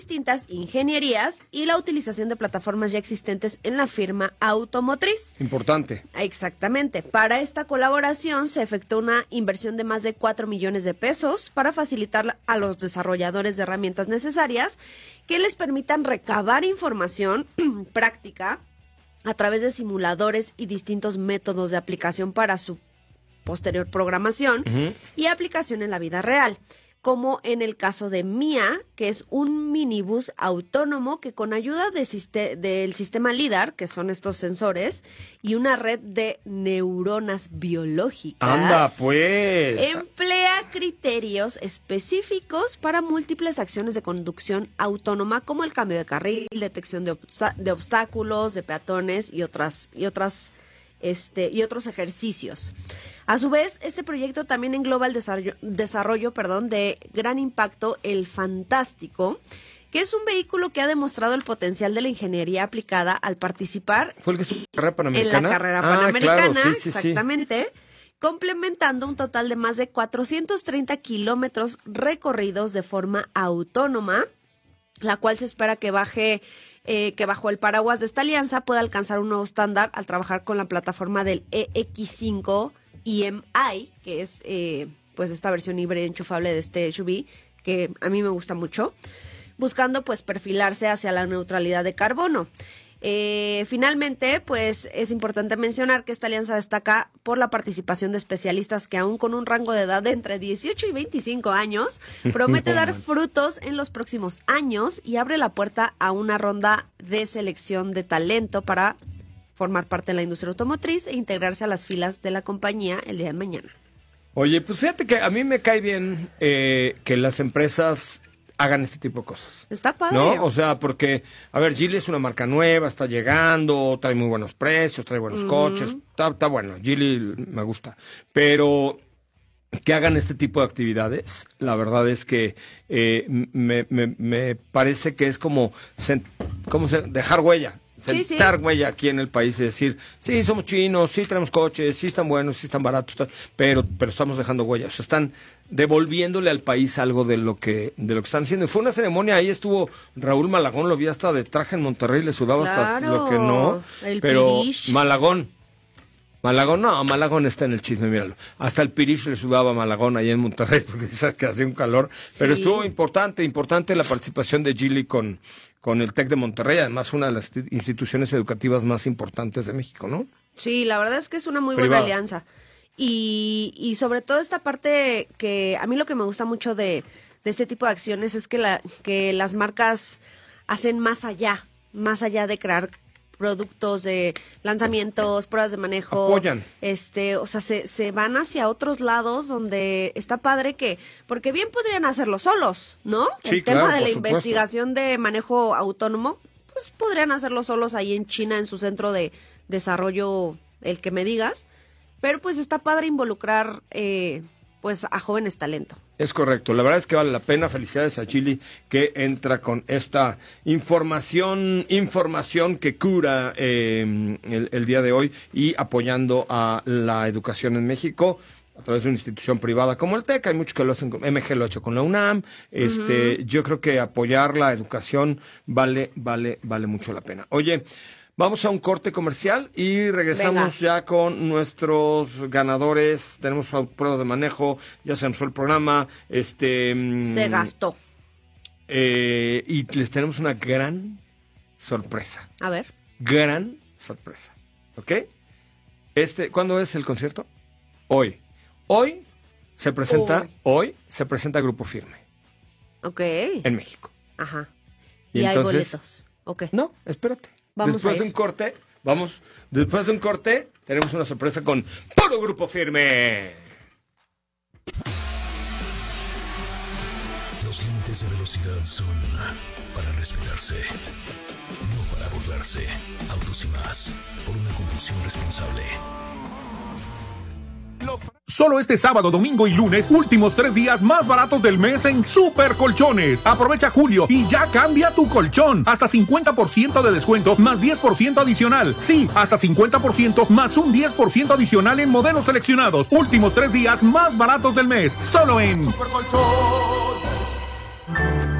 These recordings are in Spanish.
distintas ingenierías y la utilización de plataformas ya existentes en la firma automotriz. Importante. Exactamente. Para esta colaboración se efectuó una inversión de más de 4 millones de pesos para facilitar a los desarrolladores de herramientas necesarias que les permitan recabar información práctica a través de simuladores y distintos métodos de aplicación para su posterior programación y aplicación en la vida real, como en el caso de Mia, que es un minibús autónomo que con ayuda del sistema LIDAR, que son estos sensores, y una red de neuronas biológicas, ¡anda, pues! Emplea criterios específicos para múltiples acciones de conducción autónoma, como el cambio de carril, detección de obstáculos, de peatones y otros ejercicios. A su vez, este proyecto también engloba el desarrollo de gran impacto, el Fantástico, que es un vehículo que ha demostrado el potencial de la ingeniería aplicada al participar ¿Fue el que estuvo en la carrera panamericana? En la carrera panamericana, claro, sí, exactamente, complementando un total de más de 430 kilómetros recorridos de forma autónoma, la cual se espera que bajo el paraguas de esta alianza pueda alcanzar un nuevo estándar al trabajar con la plataforma del EX5 EMI, que es pues esta versión híbrida enchufable de este SUV, que a mí me gusta mucho, buscando pues perfilarse hacia la neutralidad de carbono. Finalmente, pues es importante mencionar que esta alianza destaca por la participación de especialistas que aún con un rango de edad de entre 18 y 25 años promete dar frutos en los próximos años y abre la puerta a una ronda de selección de talento para formar parte de la industria automotriz e integrarse a las filas de la compañía el día de mañana. Oye, pues fíjate que a mí me cae bien que las empresas hagan este tipo de cosas. Está padre. ¿No? O sea, porque, a ver, Geely es una marca nueva, está llegando, trae muy buenos precios, trae buenos coches, está bueno, Geely me gusta, pero que hagan este tipo de actividades, la verdad es que me parece que es como dejar huella. Sentar huella aquí en el país y decir, sí, somos chinos, sí tenemos coches, sí están buenos, sí están baratos, pero estamos dejando huella. O sea, están devolviéndole al país algo de lo que están haciendo. Y fue una ceremonia, ahí estuvo Raúl Malagón, lo vi hasta de traje en Monterrey, le sudaba hasta lo que no. Pero Malagón está en el chisme, míralo. Hasta el Pirish le sudaba a Malagón ahí en Monterrey porque dice que hacía un calor. Pero estuvo importante la participación de Geely con el TEC de Monterrey, además una de las instituciones educativas más importantes de México, ¿no? Sí, la verdad es que es una muy buena alianza. Y sobre todo esta parte que a mí lo que me gusta mucho de este tipo de acciones es que las marcas hacen más allá de crear productos, de lanzamientos, pruebas de manejo. Apoyan. O sea, se van hacia otros lados donde está padre porque bien podrían hacerlo solos, ¿no? Sí, el tema de la investigación de manejo autónomo, pues podrían hacerlo solos ahí en China, en su centro de desarrollo, el que me digas. Pero pues está padre involucrar pues a jóvenes talento. Es correcto, la verdad es que vale la pena. Felicidades a Geely que entra con esta información que cura el día de hoy y apoyando a la educación en México a través de una institución privada como el TEC. Hay muchos que lo hacen, MG lo ha hecho con la UNAM. Yo creo que apoyar la educación vale mucho la pena. Oye, vamos a un corte comercial y regresamos ya con nuestros ganadores. Tenemos pruebas de manejo, ya se nos fue el programa. Se gastó. Y les tenemos una gran sorpresa. A ver. Gran sorpresa. ¿Ok? ¿Cuándo es el concierto? Hoy se presenta Grupo Firme. Ok. En México. Ajá. Y entonces, hay boletos. Ok. No, espérate. Después de un corte, tenemos una sorpresa con puro Grupo Firme. Los límites de velocidad son para respetarse, no para burlarse. Autos y más, por una conducción responsable. Solo este sábado, domingo y lunes, últimos 3 días más baratos del mes en Super Colchones. Aprovecha julio y ya cambia tu colchón. Hasta 50% de descuento más 10% adicional. Sí, hasta 50% más un 10% adicional en modelos seleccionados. Últimos 3 días más baratos del mes. Solo en Super Colchones.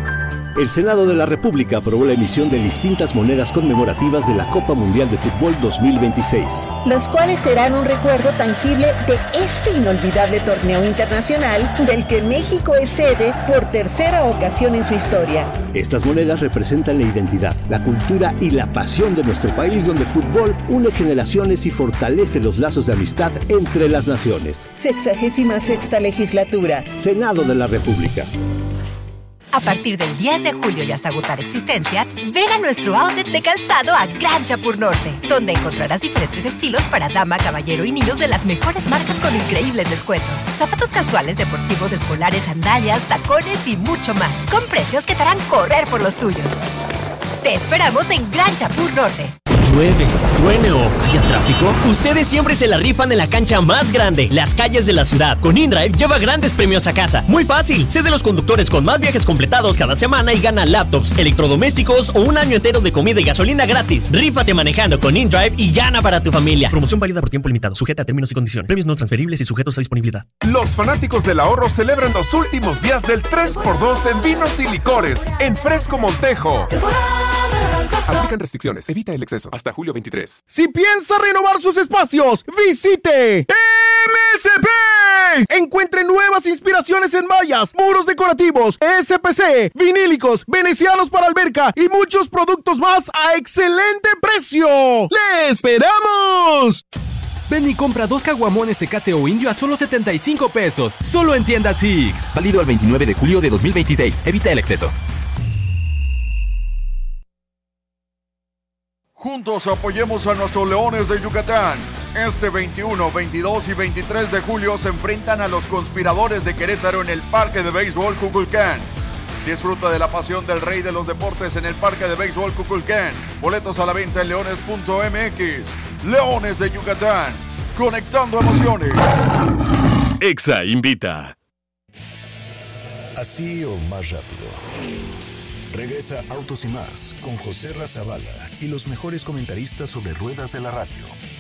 El Senado de la República aprobó la emisión de distintas monedas conmemorativas de la Copa Mundial de Fútbol 2026. Las cuales serán un recuerdo tangible de este inolvidable torneo internacional del que México es sede por tercera ocasión en su historia. Estas monedas representan la identidad, la cultura y la pasión de nuestro país, donde el fútbol une generaciones y fortalece los lazos de amistad entre las naciones. 66ª legislatura. Senado de la República. A partir del 10 de julio y hasta agotar existencias, ven a nuestro outlet de calzado a Gran Chapur Norte, donde encontrarás diferentes estilos para dama, caballero y niños de las mejores marcas con increíbles descuentos. Zapatos casuales, deportivos, escolares, sandalias, tacones y mucho más, con precios que te harán correr por los tuyos. Te esperamos en Gran Chapur Norte. Llueve, truene o haya tráfico, ustedes siempre se la rifan en la cancha más grande, las calles de la ciudad. Con InDrive lleva grandes premios a casa. Muy fácil, sé de los conductores con más viajes completados cada semana y gana laptops, electrodomésticos o un año entero de comida y gasolina gratis. Rífate manejando con InDrive y gana para tu familia. Promoción válida por tiempo limitado, sujeta a términos y condiciones. Premios no transferibles y sujetos a disponibilidad. Los fanáticos del ahorro celebran los últimos días del 3x2 en vinos y licores en Fresco Montejo. Aplican restricciones. Evita el exceso. Hasta julio 23. Si piensa renovar sus espacios, visite MSP. Encuentre nuevas inspiraciones en mallas, muros decorativos, SPC, vinílicos, venecianos para alberca y muchos productos más a excelente precio. ¡Le esperamos! Ven y compra 2 caguamones Tecate o Indio a solo 75 pesos. Solo en tienda Six. Válido al 29 de julio de 2026. Evita el exceso. Juntos apoyemos a nuestros Leones de Yucatán. Este 21, 22 y 23 de julio se enfrentan a los conspiradores de Querétaro en el Parque de Béisbol Cuculcán. Disfruta de la pasión del rey de los deportes en el Parque de Béisbol Cuculcán. Boletos a la venta en leones.mx. Leones de Yucatán, conectando emociones. Exa invita. Así o más rápido. Regresa Autos y Más con José Razabala y los mejores comentaristas sobre ruedas de la radio.